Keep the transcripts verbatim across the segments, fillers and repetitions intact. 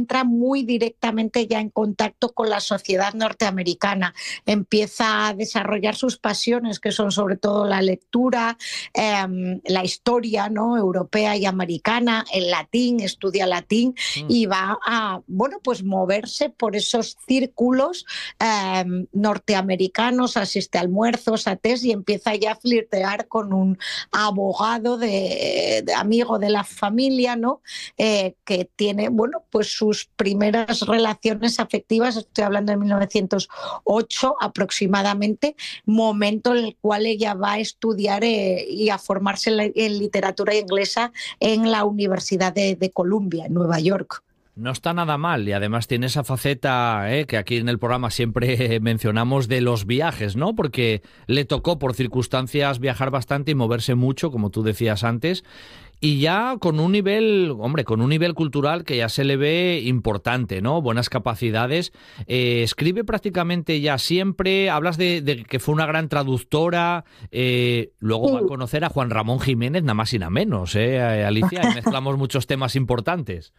entra muy directamente ya en contacto con la sociedad norteamericana. Empieza a desarrollar sus pasiones, que son sobre todo la lectura, eh, la historia, ¿no?, europea y americana, el latín, estudia latín mm. y va a, bueno, pues moverse por esos círculos eh, norteamericanos, asiste a almuerzos, a tés y empieza ya a flirtear con un abogado de, de amigo de la familia, ¿no?, eh, que tiene, bueno, pues sus primeras relaciones afectivas, estoy hablando de mil novecientos ocho aproximadamente, momento en el cual ella va a estudiar eh, y a formarse en, en literatura inglesa en la Universidad de, de Columbia, en Nueva York. No está nada mal y además tiene esa faceta eh, que aquí en el programa siempre mencionamos de los viajes, ¿no? Porque le tocó por circunstancias viajar bastante y moverse mucho, como tú decías antes, y ya con un nivel, hombre, con un nivel cultural que ya se le ve importante, ¿no? Buenas capacidades. Eh, escribe prácticamente ya siempre, hablas de, de que fue una gran traductora, eh, luego sí. va a conocer a Juan Ramón Jiménez, nada más y nada menos, ¿eh, Alicia? Y mezclamos muchos temas importantes.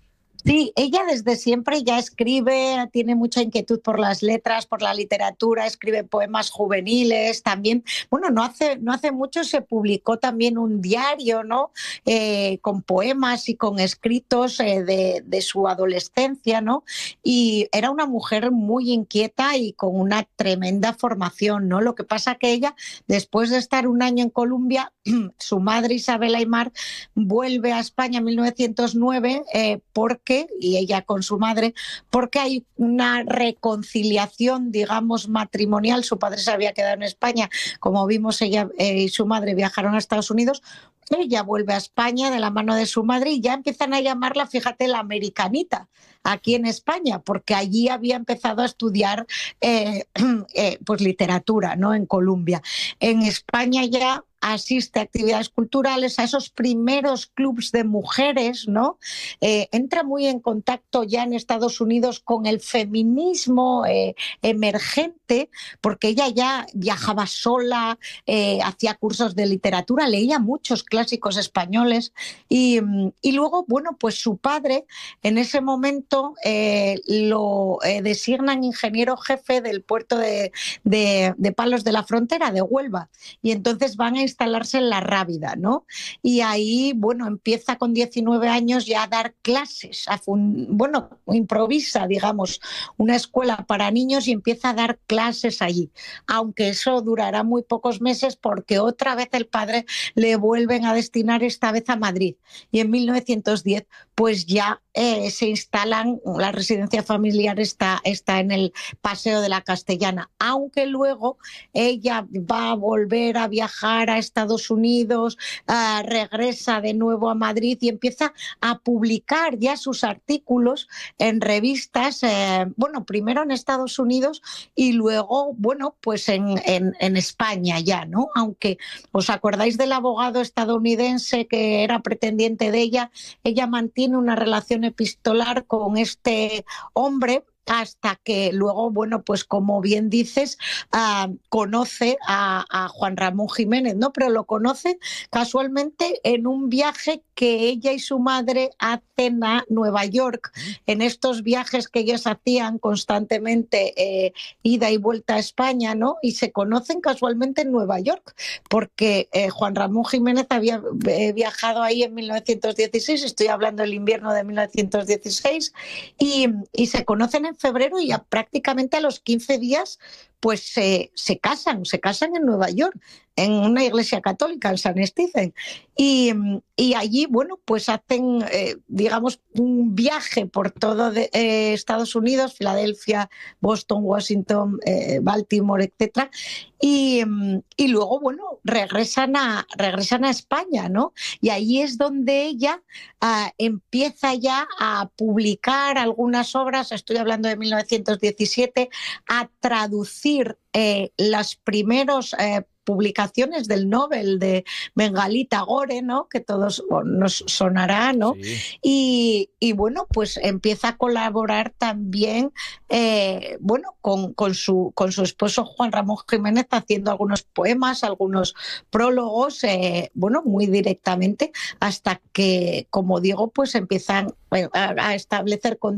Sí, ella desde siempre ya escribe, tiene mucha inquietud por las letras, por la literatura, escribe poemas juveniles también. Bueno, no hace, no hace mucho se publicó también un diario, ¿no?, eh, con poemas y con escritos eh, de, de su adolescencia, ¿no? Y era una mujer muy inquieta y con una tremenda formación, ¿no? Lo que pasa que ella, después de estar un año en Colombia, su madre Isabel Aimar vuelve a España en mil novecientos nueve eh, porque y ella con su madre, porque hay una reconciliación, digamos, matrimonial. Su padre se había quedado en España, como vimos, ella eh, y su madre viajaron a Estados Unidos. Ella vuelve a España de la mano de su madre y ya empiezan a llamarla, fíjate, la americanita, aquí en España, porque allí había empezado a estudiar eh, eh, pues literatura, ¿no?, en Colombia. En España ya asiste a actividades culturales, a esos primeros clubs de mujeres, ¿no? Eh, entra muy en contacto ya en Estados Unidos con el feminismo eh, emergente, porque ella ya viajaba sola, eh, hacía cursos de literatura, leía muchos clásicos españoles y, y luego, bueno, pues su padre en ese momento eh, lo eh, designan ingeniero jefe del puerto de, de, de Palos de la Frontera, de Huelva, y entonces van a instalarse en La Rábida, ¿no? Y ahí, bueno, empieza con diecinueve años ya a dar clases, a fun- bueno, improvisa, digamos, una escuela para niños y empieza a dar clases allí, aunque eso durará muy pocos meses porque otra vez el padre le vuelven a destinar, esta vez a Madrid, y en mil novecientos diez pues ya eh, se instalan, la residencia familiar está, está en el Paseo de la Castellana, aunque luego ella va a volver a viajar a Estados Unidos, uh, regresa de nuevo a Madrid y empieza a publicar ya sus artículos en revistas, eh, bueno, primero en Estados Unidos y luego, bueno, pues en, en, en España ya, ¿no? Aunque os acordáis del abogado estadounidense que era pretendiente de ella, ella mantiene una relación epistolar con este hombre, hasta que luego, bueno, pues como bien dices, uh, conoce a, a Juan Ramón Jiménez, ¿no? Pero lo conoce casualmente en un viaje que ella y su madre hacen a Nueva York, en estos viajes que ellos hacían constantemente, eh, ida y vuelta a España, ¿no? Y se conocen casualmente en Nueva York, porque eh, Juan Ramón Jiménez había eh, viajado ahí en mil novecientos dieciséis, estoy hablando del invierno de mil novecientos dieciséis, y, y se conocen en febrero y ya prácticamente a los quince días pues se, se casan, se casan en Nueva York, en una iglesia católica, en San Stephen. Y, y allí, bueno, pues hacen, eh, digamos, un viaje por todo de, eh, Estados Unidos, Filadelfia, Boston, Washington, eh, Baltimore, etcétera. Y, y luego, bueno, regresan a, regresan a España, ¿no? Y ahí es donde ella uh, empieza ya a publicar algunas obras, estoy hablando de mil novecientos diecisiete, a traducir Eh, las primeros eh, publicaciones del Nobel de Bengalí Tagore, ¿no?, que todos nos sonará, ¿no? Sí. Y, y bueno, pues empieza a colaborar también, eh, bueno, con, con, su, con su esposo Juan Ramón Jiménez, haciendo algunos poemas, algunos prólogos, eh, bueno, muy directamente, hasta que, como digo, pues empiezan a, a establecer contacto